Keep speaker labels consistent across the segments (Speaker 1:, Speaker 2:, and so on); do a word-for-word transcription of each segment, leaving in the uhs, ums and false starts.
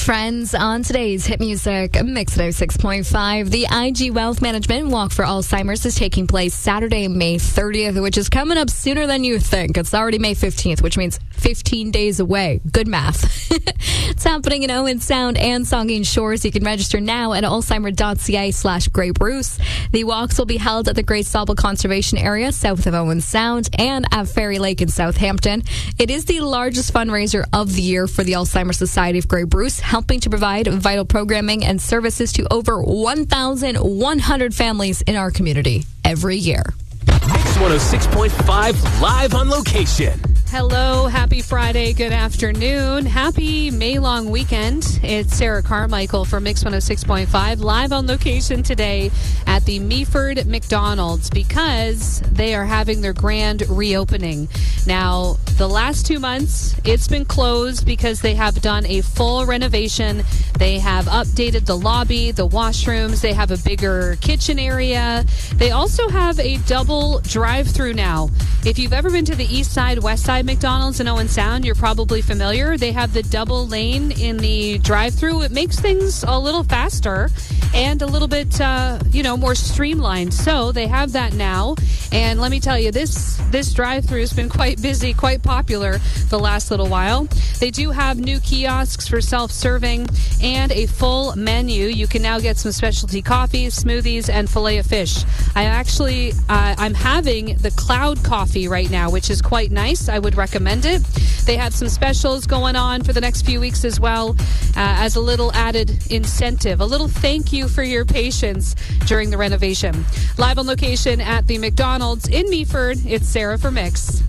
Speaker 1: Friends, on today's Hit Music Mix one oh six point five, the I G Wealth Management Walk for Alzheimer's is taking place Saturday, May thirtieth, which is coming up sooner than you think. It's already May fifteenth, which means fifteen days away. Good math. It's happening in Owen Sound and Saugeen Shores. You can register now at alzheimer.ca slash Grey Bruce. The walks will be held at the Great Stobble Conservation Area south of Owen Sound and at Fairy Lake in Southampton. It is the largest fundraiser of the year for the Alzheimer's Society of Grey Bruce, helping to provide vital programming and services to over one thousand one hundred families in our community every year.
Speaker 2: Mix one oh six point five live on location.
Speaker 3: Hello, happy Friday, good afternoon, happy May long weekend. It's Sarah Carmichael for Mix one oh six point five, live on location today at the Meaford McDonald's because they are having their grand reopening. Now, the last two months, it's been closed because they have done a full renovation. They have updated the lobby, the washrooms, they have a bigger kitchen area. They also have a double drive-through now. If you've ever been to the east side, west side McDonald's in Owen Sound, you're probably familiar. They have the double lane in the drive-thru. It makes things a little faster and a little bit, uh, you know, more streamlined. So they have that now. And let me tell you, this this drive-thru has been quite busy, quite popular the last little while. They do have new kiosks for self-serving and a full menu. You can now get some specialty coffees, smoothies, and filet of fish. I actually, uh, I'm having the Cloud Coffee right now, which is quite nice. I would recommend it. They have some specials going on for the next few weeks as well, uh, as a little added incentive, a little thank you for your patience during the renovation. Live on location at the McDonald's in Meaford, it's Sarah for Mix.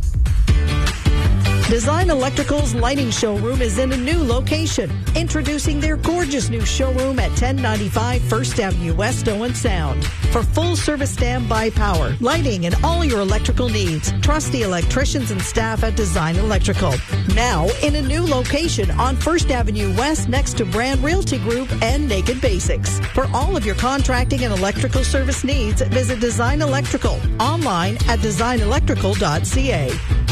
Speaker 4: Design Electrical's lighting showroom is in a new location. Introducing their gorgeous new showroom at ten ninety-five First Avenue West, Owen Sound. For full service standby power, lighting, and all your electrical needs, trust the electricians and staff at Design Electrical. Now in a new location on First Avenue West next to Brand Realty Group and Naked Basics. For all of your contracting and electrical service needs, visit Design Electrical online at design electrical dot c a.